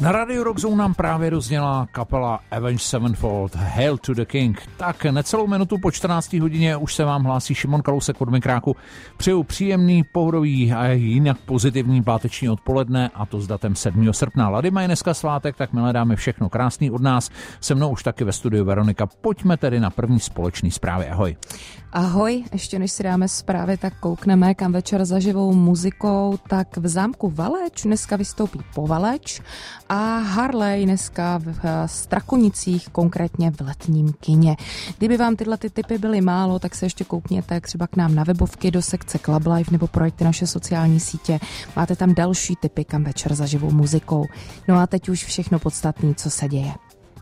Na Radio Rock Zone nám právě rozněla kapela Avenged Sevenfold, Hail to the King. Tak necelou minutu po 14. hodině už se vám hlásí Šimon Kalousek od mikráku. Přeju příjemný, pohodový a jinak pozitivní páteční odpoledne, a to s datem 7. srpna. Lady mají dneska svátek, tak milé dámy, všechno krásný od nás. Se mnou už taky ve studiu Veronika. Pojďme tedy na první společný zprávy. Ahoj. Ahoj, ještě než si dáme zprávy, tak koukneme kam večer za živou muzikou. Tak v zámku Valeč dneska vystoupí Povaleč a Harley dneska v Strakonicích, konkrétně v Letním kině. Kdyby vám tyhle typy byly málo, tak se ještě koukněte třeba k nám na webovky do sekce Club Life nebo projekty naše sociální sítě. Máte tam další tipy kam večer za živou muzikou. No a teď už všechno podstatné, co se děje.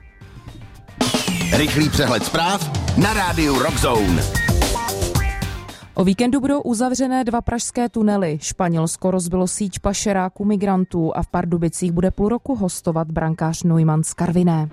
Rychlý přehled zpráv na rádiu Rock Zone. O víkendu budou uzavřené 2 pražské tunely. Španělsko rozbilo síť pašeráků migrantů a v Pardubicích bude půl roku hostovat brankář Neumann z Karviné.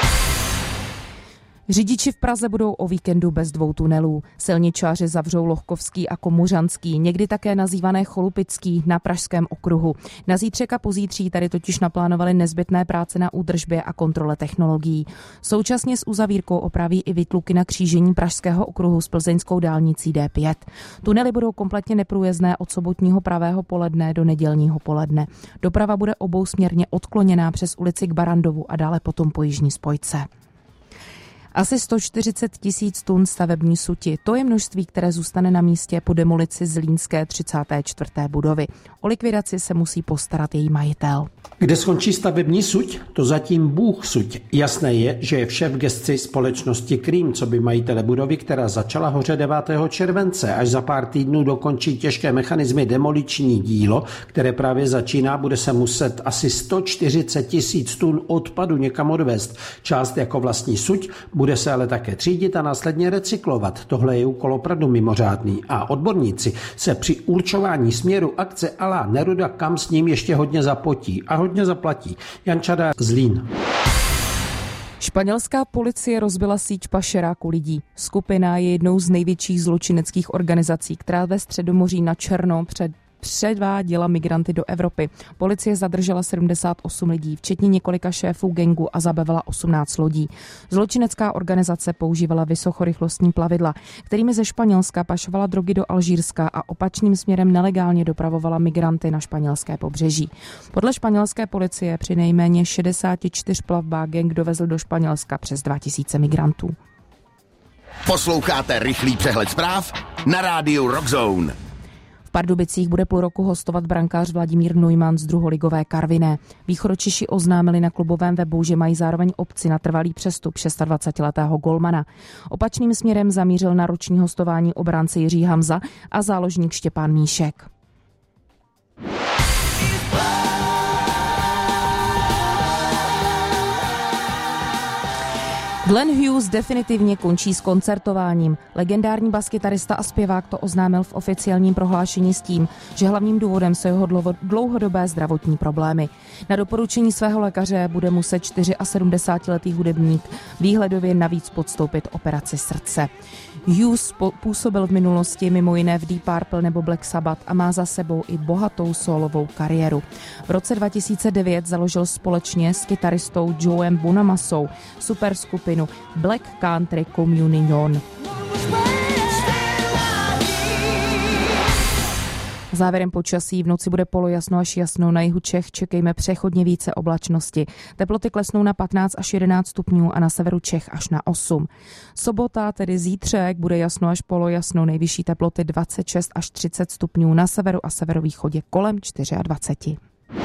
Řidiči v Praze budou o víkendu bez 2 tunelů. Silničáři zavřou Lohkovský a Komuřanský, někdy také nazývané Cholupický, na Pražském okruhu. Na zítřek a pozítří tady totiž naplánovali nezbytné práce na údržbě a kontrole technologií. Současně s uzavírkou opraví i výtluky na křížení Pražského okruhu s plzeňskou dálnicí D5. Tunely budou kompletně neprůjezdné od sobotního pravého poledne do nedělního poledne. Doprava bude obousměrně odkloněná přes ulici k Barandovu a dále potom po jižní spojce. Asi 140 000 tun stavební suti. To je množství, které zůstane na místě po demolici zlínské 34. budovy. O likvidaci se musí postarat její majitel. Kde skončí stavební suť? To zatím Bůh suť. Jasné je, že je vše v gesci společnosti Krím, co by majitele budovy, která začala hořet 9. července. Až za pár týdnů dokončí těžké mechanismy demoliční dílo, které právě začíná, bude se muset asi 140 000 tun odpadu někam odvést. Část jako vlastní suť, bude se ale také třídit a následně recyklovat. Tohle je úkol opravdu mimořádný. A odborníci se při určování směru akce Alá Neruda kam s ním ještě hodně zapotí a hodně zaplatí. Jan Čada, Zlín. Španělská policie rozbila síť pašeráků lidí. Skupina je jednou z největších zločineckých organizací, která ve Středomoří na černo předváděla migranty do Evropy. Policie zadržela 78 lidí, včetně několika šéfů gangu, a zabavila 18 lodí. Zločinecká organizace používala vysokorychlostní plavidla, kterými ze Španělska pašovala drogy do Alžírska a opačným směrem nelegálně dopravovala migranty na španělské pobřeží. Podle španělské policie při nejméně 64 plavbách gang dovezl do Španělska přes 2000 migrantů. Posloucháte rychlý přehled zpráv na rádiu Rock Zone. V Pardubicích bude půl roku hostovat brankář Vladimír Neumann z druholigové Karviné. Východočeši oznámili na klubovém webu, že mají zároveň opci na trvalý přestup 26letého golmana. Opačným směrem zamířil na roční hostování obránce Jiří Hamza a záložník Štěpán Míšek. Glenn Hughes definitivně končí s koncertováním. Legendární baskytarista a zpěvák to oznámil v oficiálním prohlášení s tím, že hlavním důvodem jsou jeho dlouhodobé zdravotní problémy. Na doporučení svého lékaře bude muset 74letý hudebník výhledově navíc podstoupit operaci srdce. Hughes působil v minulosti mimo jiné v Deep Purple nebo Black Sabbath a má za sebou i bohatou solovou kariéru. V roce 2009 založil společně s kytaristou Joem Bonamassou superskupinu Black Country Communion. Závěrem počasí: v noci bude polojasno až jasno, na jihu Čech čekejme přechodně více oblačnosti. Teploty klesnou na 15 až 11 stupňů a na severu Čech až na 8. Sobota, tedy zítřek, bude jasno až polojasno, nejvyšší teploty 26 až 30 stupňů, na severu a severovýchodě kolem 24.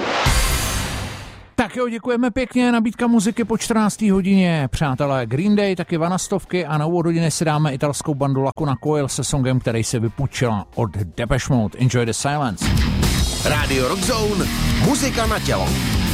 Tak jo, děkujeme pěkně, nabídka muziky po 14. hodině. Přátelé, Green Day, taky Vanastovky a na úvod hodiny si dáme italskou bandu Lacuna Coil se songem, který se vypůjčila od Depeche Mode. Enjoy the silence. Radio Rock Zone, muzika na tělo.